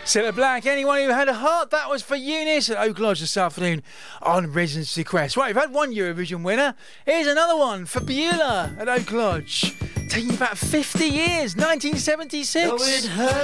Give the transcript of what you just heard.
Cilla Black, Anyone Who Had a Heart, that was for Eunice at Oak Lodge this afternoon on Residency Quest. Right, we've had one Eurovision winner. Here's another one for Beulah at Oak Lodge. Taking you back 50 years, 1976.